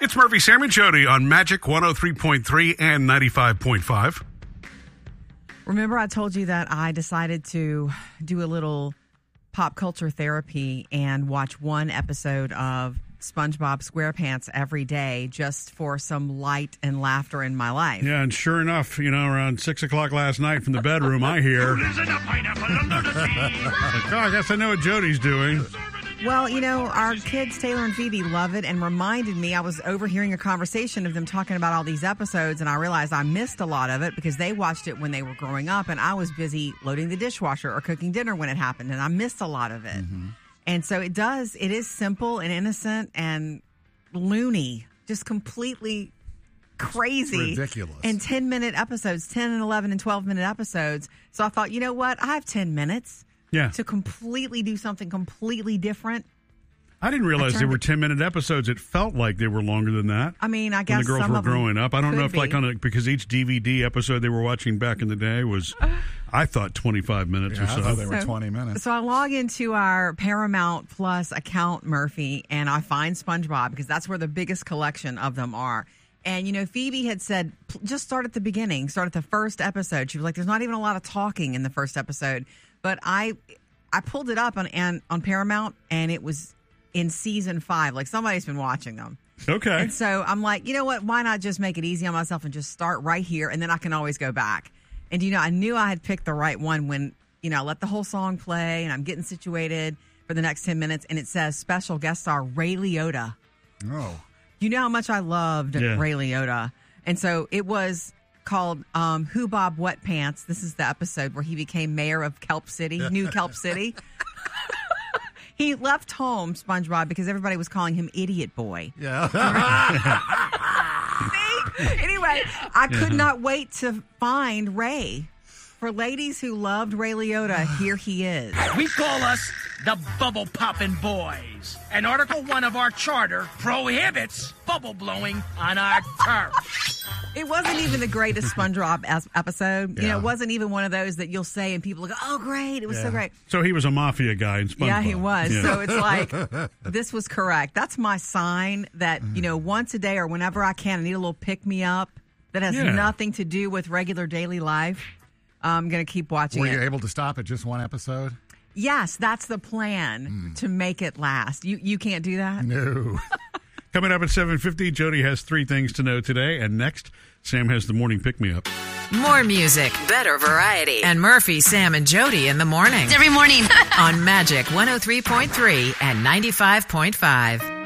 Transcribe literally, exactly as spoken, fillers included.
It's Murphy, Sam, and Jody on Magic one oh three point three and ninety-five point five. Remember I told you that I decided to do a little pop culture therapy and watch one episode of SpongeBob SquarePants every day just for some light and laughter in my life. Yeah, and sure enough, you know, around six o'clock last night from the bedroom, I hear, oh, I guess I know what Jody's doing. Well, you know, our kids, Taylor and Phoebe, love it and reminded me, I was overhearing a conversation of them talking about all these episodes, and I realized I missed a lot of it because they watched it when they were growing up, and I was busy loading the dishwasher or cooking dinner when it happened, and I missed a lot of it. Mm-hmm. And so it does, it is simple and innocent and loony, just completely crazy. Ridiculous. And ten-minute episodes, ten and eleven and twelve-minute episodes. So I thought, you know what, I have ten minutes. Yeah. To completely do something completely different. I didn't realize they were ten-minute episodes. It felt like they were longer than that. I mean, I guess when the girls some were of them growing up. I don't know if, be. like, on a, because each D V D episode they were watching back in the day was, I thought, twenty-five minutes yeah, or so. I thought they were so, twenty minutes. So I log into our Paramount Plus account, Murphy, and I find SpongeBob because that's where the biggest collection of them are. And, you know, Phoebe had said, just start at the beginning, start at the first episode. She was like, there's not even a lot of talking in the first episode. But I... I pulled it up on on Paramount, and it was in season five. Like, somebody's been watching them. Okay. And so I'm like, you know what? Why not just make it easy on myself and just start right here, and then I can always go back. And, you know, I knew I had picked the right one when, you know, I let the whole song play, and I'm getting situated for the next ten minutes, and it says special guest star Ray Liotta. Oh. You know how much I loved yeah. Ray Liotta. And so it was called um, Who Bob Wet Pants. This is the episode where he became mayor of Kelp City, New Kelp City. He left home, SpongeBob, because everybody was calling him Idiot Boy. Yeah. See? Anyway, I could not wait to find Ray. For ladies who loved Ray Liotta, here he is. We call us the Bubble Poppin' Boys. And Article one of our charter prohibits bubble blowing on our turf. It wasn't even the greatest SpongeBob as- episode. Yeah. You know, it wasn't even one of those that you'll say and people go, oh, great, it was yeah. so great. So he was a mafia guy in SpongeBob. Yeah, he was. Yeah. So it's like, this was correct. That's my sign that, you know, once a day or whenever I can, I need a little pick-me-up that has Yeah. nothing to do with regular daily life. I'm going to keep watching Were it. you able to stop at just one episode? Yes, that's the plan, mm. to make it last. You you can't do that? No. Coming up at seven fifty, Jody has three things to know today. And next, Sam has the morning pick-me-up. More music, better variety. And Murphy, Sam, and Jody in the morning. Every morning. On Magic one oh three point three and ninety-five point five.